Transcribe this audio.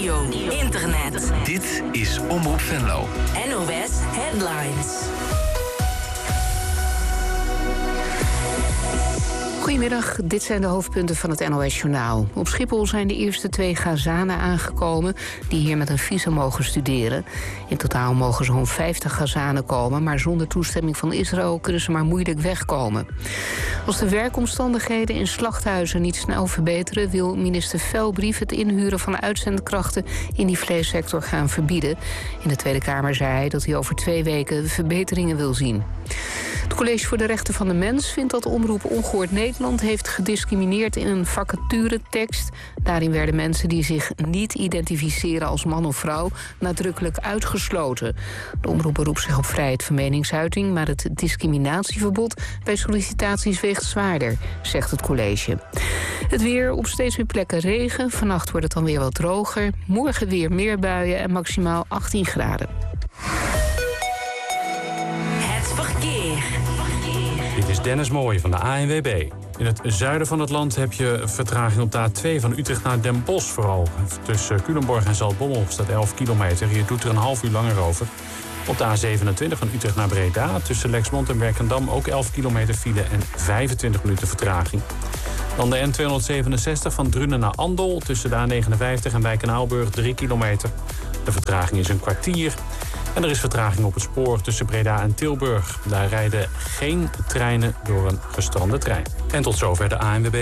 radio, internet. Dit is Omroep Venlo. NOS Headlines. Goedemiddag, dit zijn de hoofdpunten van het NOS-journaal. Op Schiphol zijn de eerste 2 Gazanen aangekomen die hier met een visum mogen studeren. In totaal mogen zo'n 50 Gazanen komen, maar zonder toestemming van Israël kunnen ze maar moeilijk wegkomen. Als de werkomstandigheden in slachthuizen niet snel verbeteren, wil minister Velbrief het inhuren van uitzendkrachten in die vleessector gaan verbieden. In de Tweede Kamer zei hij dat hij over 2 weken verbeteringen wil zien. Het College voor de Rechten van de Mens vindt dat Omroep Ongehoord Nederland heeft gediscrimineerd in een vacaturetekst. Daarin werden mensen die zich niet identificeren als man of vrouw nadrukkelijk uitgesloten. De omroep beroept zich op vrijheid van meningsuiting, maar het discriminatieverbod bij sollicitaties weegt zwaarder, zegt het college. Het weer, op steeds meer plekken regen. Vannacht wordt het dan weer wat droger. Morgen weer meer buien en maximaal 18 graden. Dit is Dennis Mooij van de ANWB. In het zuiden van het land heb je vertraging op de A2 van Utrecht naar Den Bosch vooral. Tussen Culemborg en Zaltbommel staat 11 kilometer. Je doet er een half uur langer over. Op de A27 van Utrecht naar Breda tussen Lexmond en Werkendam ook 11 kilometer file en 25 minuten vertraging. Dan de N267 van Drunen naar Andel tussen de A59 en Wijk en Aalburg 3 kilometer. De vertraging is een kwartier. En er is vertraging op het spoor tussen Breda en Tilburg. Daar rijden geen treinen door een gestrande trein. En tot zover de ANWB.